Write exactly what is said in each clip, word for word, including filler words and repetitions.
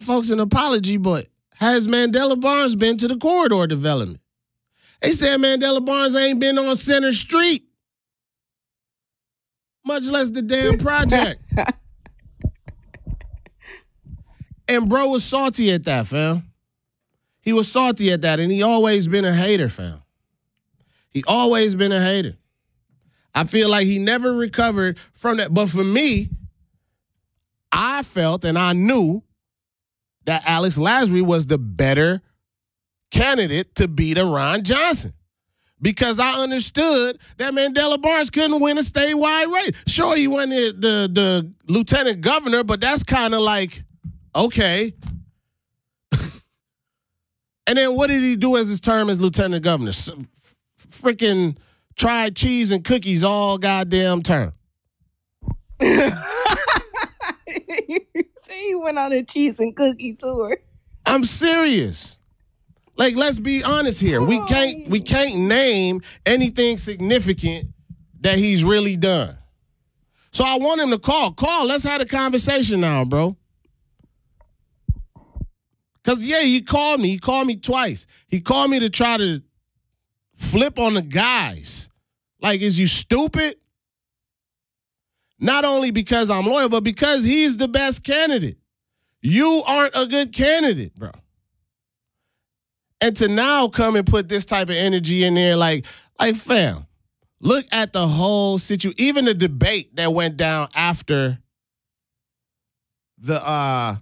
folks an apology, but has Mandela Barnes been to the corridor development? They said Mandela Barnes ain't been on Center Street, much less the damn project. And bro was salty at that, fam. He was salty at that, and he always been a hater, fam. He always been a hater. I feel like he never recovered from that. But for me, I felt and I knew that Alex Lasry was the better candidate to beat a Ron Johnson. Because I understood that Mandela Barnes couldn't win a statewide race. Sure, he won the, the, the lieutenant governor, but that's kind of like, okay. And then what did he do as his term as lieutenant governor? S- freaking tried cheese and cookies all goddamn term. You say he went on a cheese and cookie tour. I'm serious. Like, let's be honest here. We can't we can't name anything significant that he's really done. So I want him to call. Call. Let's have a conversation now, bro. Because, yeah, he called me. He called me twice. He called me to try to flip on the guys. Like, is you stupid? Not only because I'm loyal, but because he's the best candidate. You aren't a good candidate, bro. And to now come and put this type of energy in there, like, like fam, look at the whole situation. Even the debate that went down after the uh,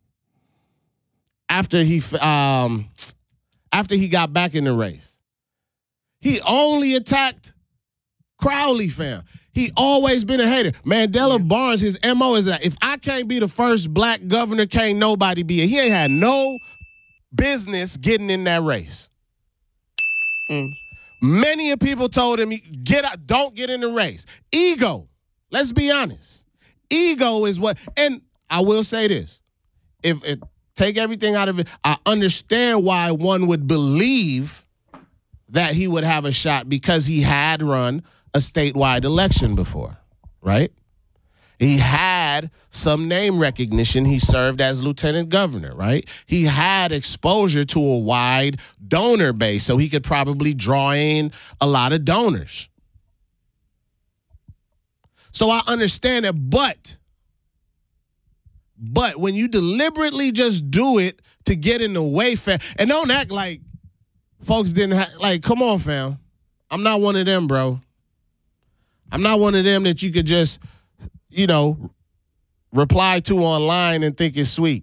after he um after he got back in the race, he only attacked Crowley, fam. He always been a hater. Mandela Barnes, his M O is that if I can't be the first black governor, can't nobody be it. He ain't had no business getting in that race. Mm. Many of people told him, get out, don't get in the race. Ego. Let's be honest. Ego is what, and I will say this. If it take everything out of it, I understand why one would believe that he would have a shot because he had run a statewide election before, right? He had some name recognition. He served as lieutenant governor, right? He had exposure to a wide donor base, so he could probably draw in a lot of donors. So I understand it, but, but when you deliberately just do it to get in the way, fam, and don't act like folks didn't have, like, come on, fam. I'm not one of them, bro. I'm not one of them that you could just, you know, reply to online and think it's sweet.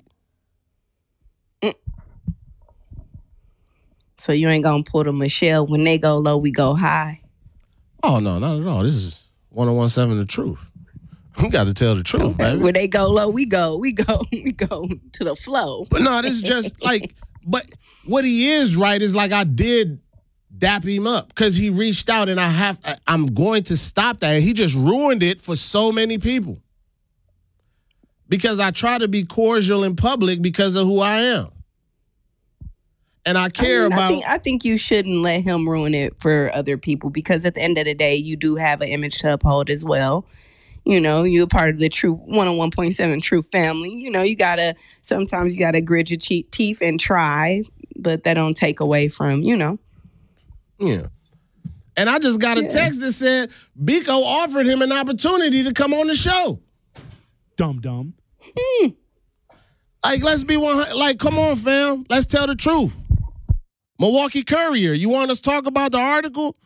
So you ain't gonna pull the Michelle, when they go low, we go high? Oh, no, not at all. This is one oh one seven The Truth. We got to tell the truth, okay. Baby. When they go low, we go, we go, we go to the flow. But no, this is just like, but what he is, right, is like I did dap him up because he reached out and I have, I'm going to stop that. He just ruined it for so many people. Because I try to be cordial in public because of who I am. And I care I mean, about... I think, I think you shouldn't let him ruin it for other people because at the end of the day, you do have an image to uphold as well. You know, you're part of the true one oh one point seven True family. You know, you got to, sometimes you got to grit your che- teeth and try, but that don't take away from, you know. Yeah. And I just got a yeah. text that said Biko offered him an opportunity to come on the show. Dumb dumb. Hmm. Like, let's be one. Like, come on, fam. Let's tell the truth. Milwaukee Courier, you want us to talk about the article?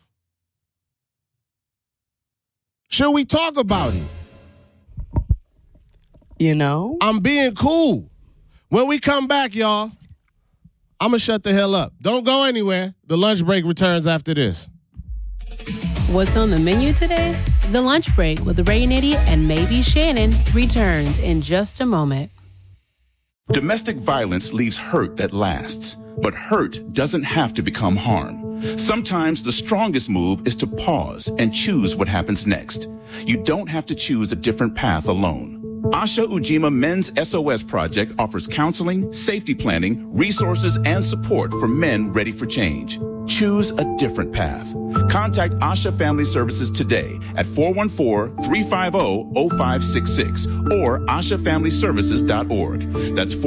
Should we talk about it? You know? I'm being cool. When we come back, y'all, I'm going to shut the hell up. Don't go anywhere. The lunch break returns after this. What's on the menu today? The lunch break with Ray Nitty and maybe Shannon returns in just a moment. Domestic violence leaves hurt that lasts, but hurt doesn't have to become harm. Sometimes the strongest move is to pause and choose what happens next. You don't have to choose a different path alone. Asha Ujima Men's S O S Project offers counseling, safety planning, resources, and support for men ready for change. Choose a different path. Contact Asha Family Services today at four one four, three five zero, zero five six six or asha family services dot org. That's